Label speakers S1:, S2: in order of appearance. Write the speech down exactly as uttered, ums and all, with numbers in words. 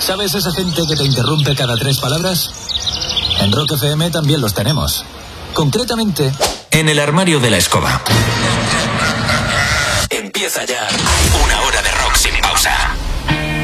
S1: ¿Sabes esa gente que te interrumpe cada tres palabras? En Rock F M también los tenemos. Concretamente, en el armario de la escoba. Empieza ya